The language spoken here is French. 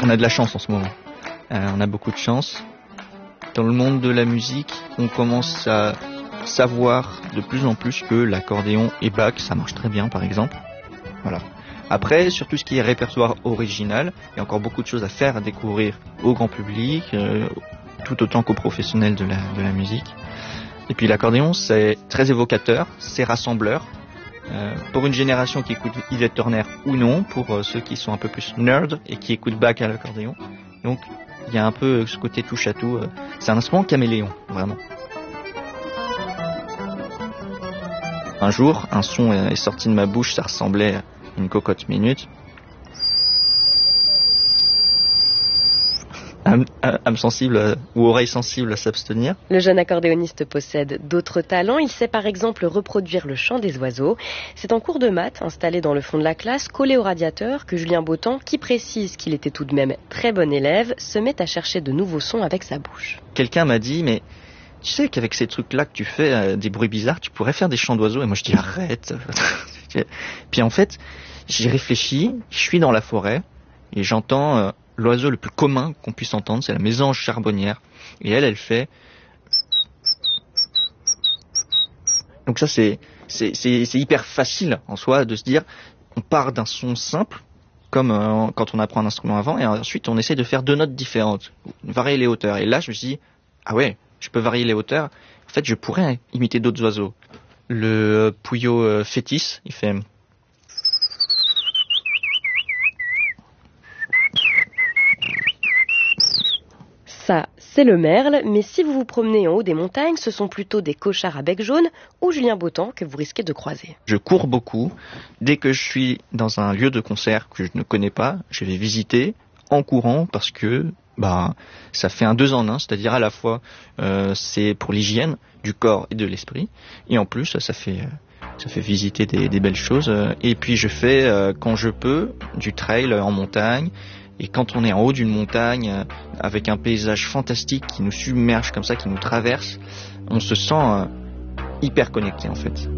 On a de la chance en ce moment. On a beaucoup de chance. Dans le monde de la musique, on commence à savoir de plus en plus que l'accordéon et Bach, ça marche très bien par exemple. Voilà. Après, sur tout ce qui est répertoire original, il y a encore beaucoup de choses à faire, à découvrir au grand public, tout autant qu'aux professionnels de la musique. Et puis l'accordéon, c'est très évocateur, c'est rassembleur. Pour une génération qui écoute Yvette Horner ou non, pour ceux qui sont un peu plus nerds et qui écoutent Bach à l'accordéon. Donc il y a un peu ce côté touche à tout. C'est un instrument caméléon, vraiment. Un jour, un son est sorti de ma bouche, ça ressemblait à une cocotte minute. Âme sensible ou oreille sensible à s'abstenir. Le jeune accordéoniste possède d'autres talents. Il sait par exemple reproduire le chant des oiseaux. C'est en cours de maths, installé dans le fond de la classe, collé au radiateur, que Julien Bottan, qui précise qu'il était tout de même très bon élève, se met à chercher de nouveaux sons avec sa bouche. Quelqu'un m'a dit, mais tu sais qu'avec ces trucs-là que tu fais, des bruits bizarres, tu pourrais faire des chants d'oiseaux. Et moi je dis arrête. Puis en fait, j'ai réfléchi, je suis dans la forêt et j'entends l'oiseau le plus commun qu'on puisse entendre, c'est la mésange charbonnière. Et elle fait... Donc ça c'est hyper facile en soi de se dire, on part d'un son simple, comme quand on apprend un instrument avant, et ensuite on essaie de faire deux notes différentes, varier les hauteurs. Et là je me suis dit, ah ouais, je peux varier les hauteurs, en fait je pourrais imiter d'autres oiseaux. Le pouillot fétis, il fait... Ça, c'est le merle, mais si vous vous promenez en haut des montagnes, ce sont plutôt des cochards à bec jaune ou Julien Bottan que vous risquez de croiser. Je cours beaucoup. Dès que je suis dans un lieu de concert que je ne connais pas, je vais visiter en courant parce que ça fait un 2 en 1, c'est-à-dire à la fois c'est pour l'hygiène du corps et de l'esprit, et en plus ça fait visiter des belles choses. Et puis je fais quand je peux du trail en montagne. Et quand on est en haut d'une montagne, avec un paysage fantastique qui nous submerge comme ça, qui nous traverse, on se sent hyper connecté en fait.